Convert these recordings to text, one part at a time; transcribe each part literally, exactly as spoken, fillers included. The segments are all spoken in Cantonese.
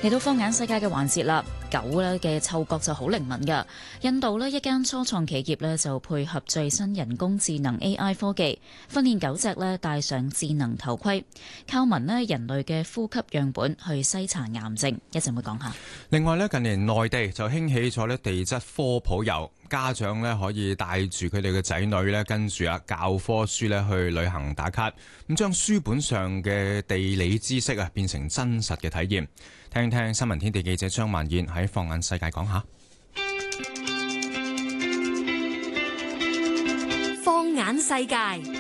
嚟到放眼世界嘅環節啦，狗咧嘅嗅覺就好靈敏㗎。印度呢一間初創企業呢就配合最新人工智能 A I 科技，訓練狗隻呢戴上智能頭盔，靠聞呢人類嘅呼吸樣本去篩查癌症。一陣會講下。 另外呢，近年內地就興起咗呢地質科普遊，家長呢可以帶住佢哋嘅仔女呢跟住啊教科書呢去旅行打卡，咁將書本上嘅地理知識啊變成真實嘅體驗。聽聽新聞天地記者張萬燕喺放眼世界講下。 放眼世界。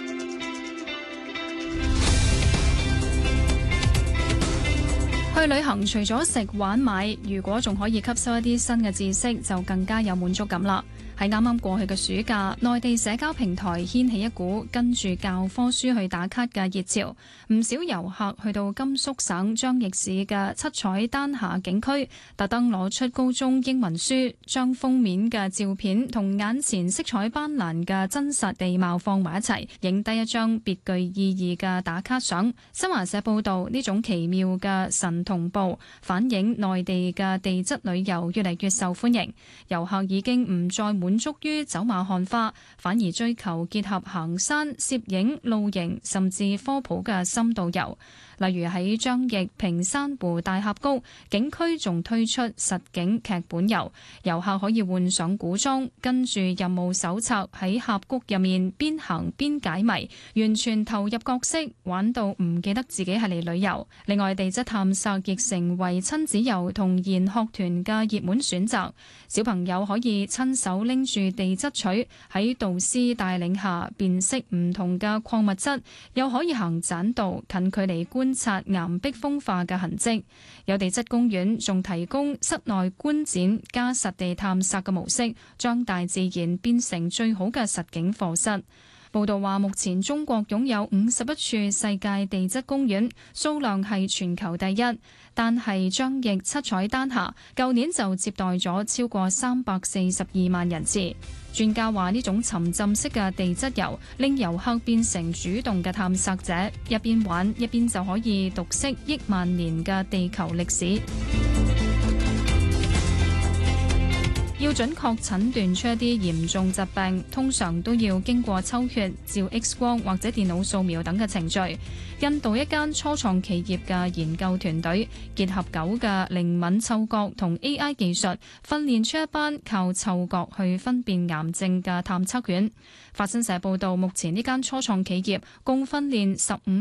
去旅行除咗食玩買，如果仲可以吸收一啲新嘅知識，就更加有滿足感啦。喺啱啱過去嘅暑假，內地社交平台掀起一股跟住教科書去打卡嘅熱潮，唔少遊客去到甘肅省張掖市嘅七彩丹霞景區，特登攞出高中英文書，將封面嘅照片同眼前色彩斑斕嘅真實地貌放埋一齊，影低一張別具意義嘅打卡相。新華社報道，呢種奇妙嘅神同步，反映內地嘅地質旅遊越嚟越受歡迎，遊客已經唔再滿足於走馬看花，反而追求結合行山、攝影、露營甚至科普嘅深度遊。例如喺張掖平山湖大峽谷景區仲推出實景劇本遊，遊客可以換上古裝，跟住任務手冊喺峽谷入面邊行邊解謎，完全投入角色，玩到唔記得自己係嚟旅遊。另外，地質探索亦成為親子遊同研學團嘅熱門選擇，小朋友可以親手拎住地質錘喺導師帶領下辨識唔同嘅礦物質，又可以行棧道近距離觀觀察岩壁風化嘅痕跡，有地質公園仲提供室內觀展加實地探索嘅模式，將大自然變成最好嘅實景課室。報道話，目前中國擁有五十一處世界地質公園，數量係全球第一。但係張掖七彩丹霞，舊年就接待咗超過三百四十二萬人次。專家話，呢種沉浸式嘅地質遊，令遊客變成主動嘅探索者，一邊玩一邊就可以讀識億萬年嘅地球歷史。要準確診斷出一啲嚴重疾病，通常都要經過抽血、照 X 光或者電腦掃描等嘅程序。印度一間初創企業嘅研究團隊結合狗嘅靈敏嗅覺同 A I 技術，訓練出一班靠嗅覺去分辨癌症嘅探測犬。法新社報道，目前呢間初創企業共訓練十五